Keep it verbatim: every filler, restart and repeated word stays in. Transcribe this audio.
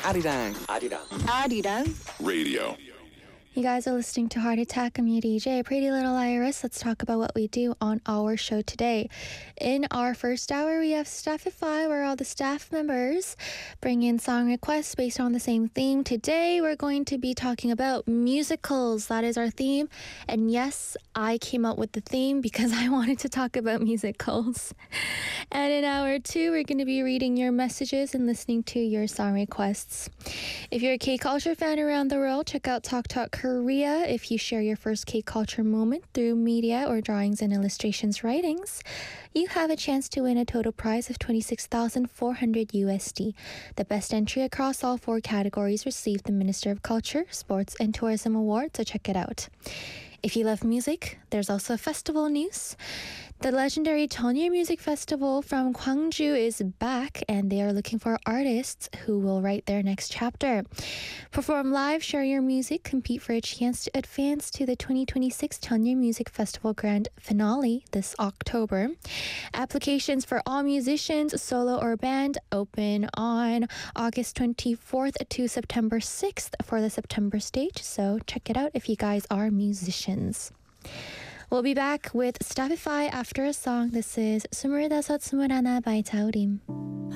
아리랑 아리랑 아리랑 radio. You guys are listening to Heart Attack. I'm your D J, Pretty Little Iris. Let's talk about what we do on our show today. In our first hour, we have Staffify, where all the staff members bring in song requests based on the same theme. Today, we're going to be talking about musicals. That is our theme. And yes, I came up with the theme because I wanted to talk about musicals. And in hour two, we're going to be reading your messages and listening to your song requests. If you're a K-culture fan around the world, check out Talk Talk Korea. If you share your first K-culture moment through media or drawings and illustrations writings, you have a chance to win a total prize of twenty-six thousand four hundred U S D. The best entry across all four categories received the Minister of Culture, Sports and Tourism Award, so check it out. If you love music, there's also festival news. The legendary Cheonyeol Music Festival from Gwangju is back, and they are looking for artists who will write their next chapter. Perform live, share your music, compete for a chance to advance to the twenty twenty-six Cheonyeol Music Festival Grand Finale this October. Applications for all musicians, solo or band, open on August twenty-fourth to September sixth for the September stage, so check it out if you guys are musicians. We'll be back with Staffify after a song. This is 스물다섯 스물하나 by Taorim.